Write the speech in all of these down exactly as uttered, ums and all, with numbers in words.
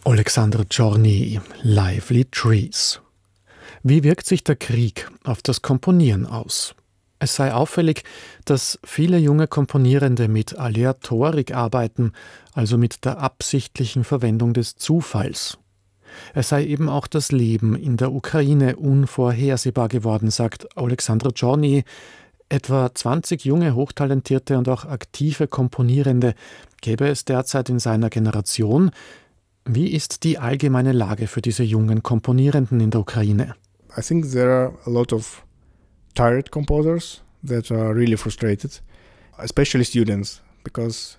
Oleksandr Tschorny, Lively Trees. Wie wirkt sich der Krieg auf das Komponieren aus? Es sei auffällig, dass viele junge Komponierende mit Aleatorik arbeiten, also mit der absichtlichen Verwendung des Zufalls. Es sei eben auch das Leben in der Ukraine unvorhersehbar geworden, sagt Oleksandr Tschorny. Etwa zwanzig junge, hochtalentierte und auch aktive Komponierende gäbe es derzeit in seiner Generation. Wie ist die allgemeine Lage für diese jungen Komponierenden in der Ukraine? I think there are a lot of tired composers that are really frustrated, especially students, because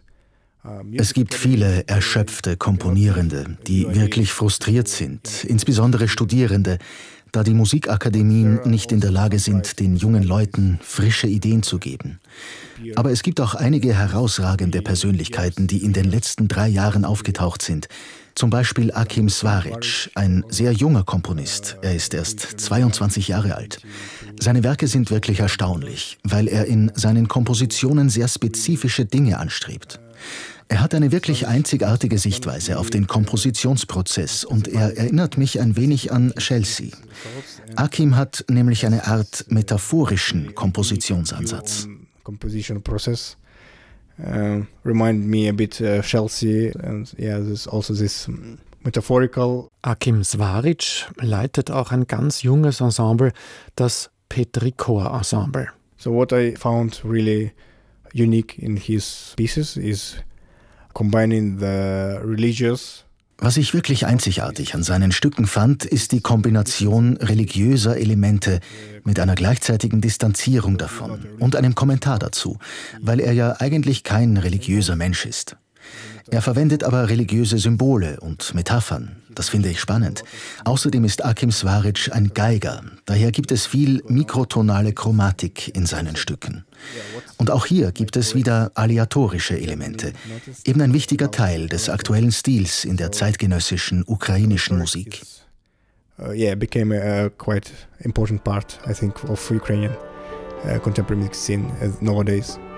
es gibt viele erschöpfte Komponierende, die wirklich frustriert sind, insbesondere Studierende, da die Musikakademien nicht in der Lage sind, den jungen Leuten frische Ideen zu geben. Aber es gibt auch einige herausragende Persönlichkeiten, die in den letzten drei Jahren aufgetaucht sind. Zum Beispiel Akim Svaric, ein sehr junger Komponist. Er ist erst zweiundzwanzig Jahre alt. Seine Werke sind wirklich erstaunlich, weil er in seinen Kompositionen sehr spezifische Dinge anstrebt. Er hat eine wirklich einzigartige Sichtweise auf den Kompositionsprozess und er erinnert mich ein wenig an Chelsea. Akim hat nämlich eine Art metaphorischen Kompositionsansatz. Composition process uh, remind me a bit uh, Chelsea and yeah, there's also this metaphorical. Akim Svaric leitet auch ein ganz junges Ensemble, das Petrichor Ensemble. So what I found really unique in his pieces is combining the religious. Was ich wirklich einzigartig an seinen Stücken fand, ist die Kombination religiöser Elemente mit einer gleichzeitigen Distanzierung davon und einem Kommentar dazu, weil er ja eigentlich kein religiöser Mensch ist. Er verwendet aber religiöse Symbole und Metaphern. Das finde ich spannend. Außerdem ist Akim Svaric ein Geiger. Daher gibt es viel mikrotonale Chromatik in seinen Stücken. Und auch hier gibt es wieder aleatorische Elemente. Eben ein wichtiger Teil des aktuellen Stils in der zeitgenössischen ukrainischen Musik. Uh, yeah, became a, a quite important part, I think, of Ukrainian uh, contemporary music scene uh, nowadays.